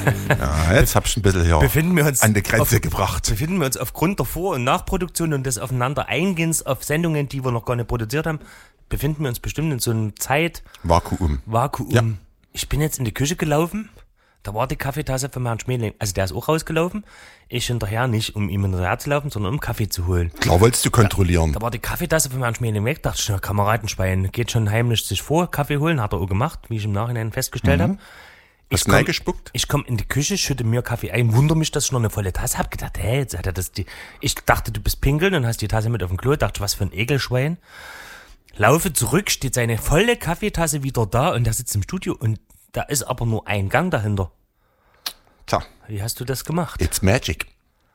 Ja, jetzt hab ich ein bisschen hier an die Grenze gebracht. Befinden wir uns aufgrund der Vor- und Nachproduktion und des Aufeinander-Eingehens auf Sendungen, die wir noch gar nicht produziert haben, befinden wir uns bestimmt in so einem Vakuum. Ja. Ich bin jetzt in die Küche gelaufen, da war die Kaffeetasse von Herrn Schmeling. Also der ist auch rausgelaufen. Ich hinterher nicht, um ihm hinterher zu laufen, sondern um Kaffee zu holen. Klar wolltest du kontrollieren. Da war die Kaffeetasse von Herrn Schmeling weg. Dachte ich, na, Kameradenschwein, geht schon heimlich sich vor, Kaffee holen. Hat er auch gemacht, wie ich im Nachhinein festgestellt habe. Hast du reingespuckt? Ich komme in die Küche, schütte mir Kaffee ein, wundere mich, dass ich noch eine volle Tasse habe. Gedacht, hey, jetzt hat er das ich dachte, du bist pinkeln und hast die Tasse mit auf dem Klo. Dachte, was für ein Ekelschwein. Laufe zurück, steht seine volle Kaffeetasse wieder da und der sitzt im Studio und da ist aber nur ein Gang dahinter. Tja. Wie hast du das gemacht? It's magic.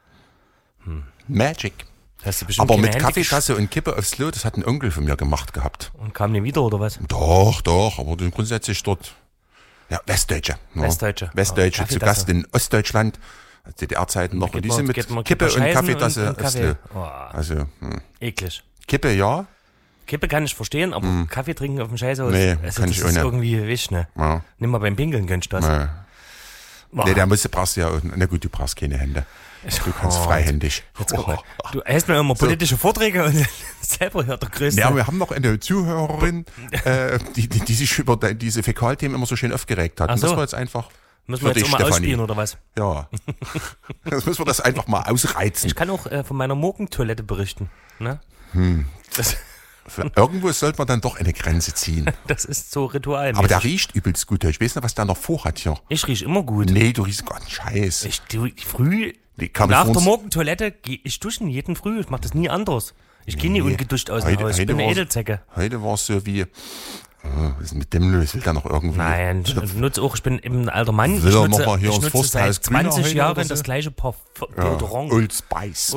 Magic. Hast du bestimmt Aber keine mit Hände Kaffeetasse und Kippe aufs Klo, das hat ein Onkel von mir gemacht gehabt. Und kam nie wieder, oder was? Doch, aber grundsätzlich dort. Ja, Westdeutsche. Ja. Westdeutsche zu Gast in Ostdeutschland. DDR-Zeiten noch. Und die sind mit Kippe und Kaffeetasse aufs Klo. Oh, also, eklig. Kippe, ja. Kippe kann ich verstehen, aber Kaffee trinken auf dem Scheißhaus, nee, also kann das ich auch ist nicht. irgendwie wichtig, ne? Ja. Nimm mal beim Pinkeln, könntest du das. Nee. Boah. Nee, brauchst du ja auch, na gut, du brauchst keine Hände. Du kannst freihändig. Jetzt guck mal. Du hältst mir immer politische Vorträge und selber hört der Größte. Ja, wir haben noch eine Zuhörerin, die sich über diese Fäkalthemen immer so schön aufgeregt hat. Ach so. Und das war jetzt einfach. Müssen wir jetzt auch mal ausspielen, oder was? Ja. Jetzt müssen wir das einfach mal ausreizen. Ich kann auch von meiner Morgentoilette berichten. Ne? Irgendwo sollte man dann doch eine Grenze ziehen. Das ist so ritual. Aber der riecht übelst gut. Ich weiß nicht, was der noch vorhat hier. Ich riech immer gut. Nee, du riechst gar nicht Scheiß. Früh, nach der Morgentoilette gehe ich duschen, jeden Früh. Ich mache das nie anders. Ich gehe nie ungeduscht aus dem Haus. Ich bin eine Edelzecke. Heute war es so wie, was ist mit dem los? Will der noch irgendwie? Nein, ich nutze auch, ich bin eben ein alter Mann. Will ich er noch mal hier ins nutze Forsthaus seit 20 Grüner Jahren oder so? das gleiche Deodorant. Old Spice.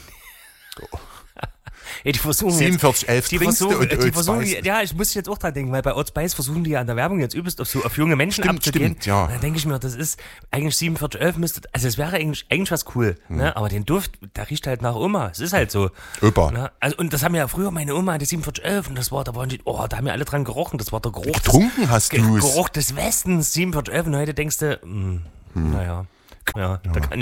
Ja, die versuchen 4711 trinkst du und Old Spice. Ja, ich muss jetzt auch dran denken, weil bei Old Spice versuchen die ja an der Werbung jetzt übelst auf junge Menschen abzugehen. Stimmt, ja. Und dann denke ich mir, das ist eigentlich 4711 müsste, also es wäre eigentlich was cool, ne? Aber den Duft, der riecht halt nach Oma. Es ist halt so. Opa. Ne? Also, und das haben ja früher meine Oma, die 4711 und da haben ja alle dran gerochen. Das war der Geruch. Getrunken hast du's. Geruch des Westens, 4711 und heute denkst du, naja, da kann